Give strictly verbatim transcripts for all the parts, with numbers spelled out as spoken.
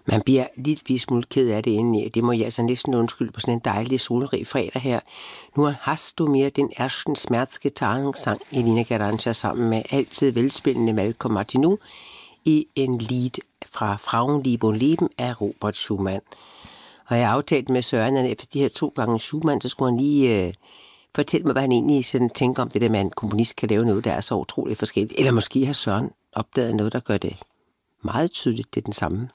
Man bliver lidt smule ked af det indeni. Det må jeg altså næsten undskylde på sådan en dejlig solrig fredag her. Nu hast du mere den ersten Schmerzgetan sang Elina Garanca sammen med altid velspillende Malcolm Martineau i en lied fra Frauenliebe und Leben af Robert Schumann. Og jeg har aftalt med Søren, at efter de her to gange Schumann, så skulle han lige øh, fortælle mig, hvad han egentlig sådan tænker om det der med, at en komponist kan lave noget, der er så utroligt forskelligt. Eller måske har Søren opdaget noget, der gør det meget tydeligt, det er den samme.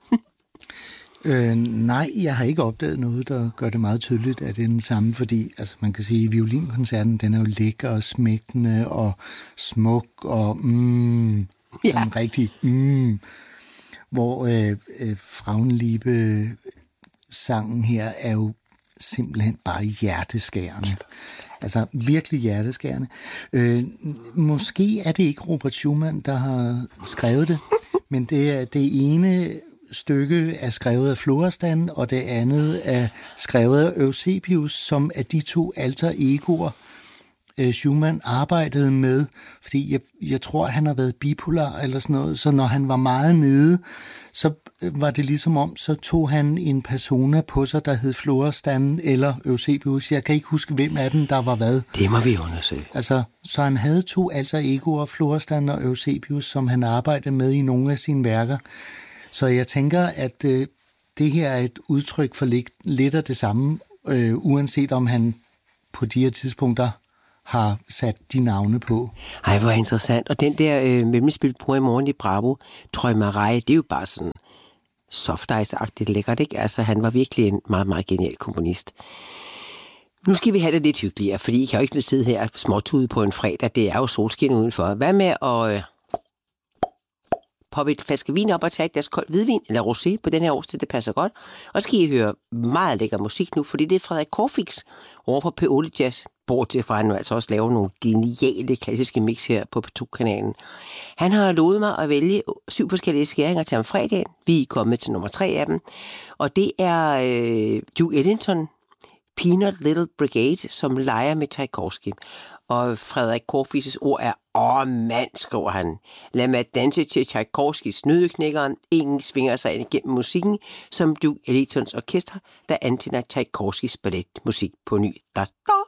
øh, nej, jeg har ikke opdaget noget, der gør det meget tydeligt, at det er den samme, fordi altså, man kan sige, at violinkoncerten, den er jo lækker og smækkende og smuk og mm, ja. sådan rigtig mm, hvor øh, øh, Frauenliebe sangen her er jo simpelthen bare hjerteskærende. Altså virkelig hjerteskærende. Øh, måske er det ikke Robert Schumann, der har skrevet det, men det er det ene stykke er skrevet af Florestan, og det andet er skrevet af Eusebius, som er de to alter egoer, øh, Schumann arbejdede med, fordi jeg, jeg tror, han har været bipolar eller sådan noget, så når han var meget nede, så var det ligesom om, så tog han en persona på sig, der hed Florestan eller Eusebius. Jeg kan ikke huske, hvem af dem, der var hvad. Det må vi undersøge. Altså, så han havde to alter egoer, Florestan og Eusebius, som han arbejdede med i nogle af sine værker. Så jeg tænker, at øh, det her er et udtryk for lidt, lidt af det samme, øh, uanset om han på de her tidspunkter har sat de navne på. Ej, hvor interessant. Og den der øh, mellemspil bruger i morgen i Bravo, Träumerei, det er jo bare sådan soft ice-agtigt lækkert, ikke? Altså, han var virkelig en meget, meget genial komponist. Nu skal vi have det lidt hyggeligere, fordi I kan jo ikke sidde her småtude på en fredag. Det er jo solskin udenfor. Hvad med at øh, poppe et flaske vin op og tage et glas kold hvidvin eller rosé på den her årstid, det passer godt. Og så skal I høre meget lækker musik nu, fordi det er Frederik Korfix over på Paoli Jazz. Bortset fra, at han nu altså også laver nogle geniale klassiske mix her på P to-kanalen. Han har lovet mig at vælge syv forskellige skæringer til om fredagen. Vi er kommet til nummer tre af dem. Og det er øh, Duke Ellington, Peanut Little Brigade, som leger med Tchaikovsky. Og Frederik Korfix's ord er, åh mand, skriver han. Lad mig danse til Tchaikovskys Nøddeknækkeren. Ingen svinger sig ind igennem musikken, som Duke Ellingtons orkester, der antænder Tchaikovskys balletmusik på ny. Da, da.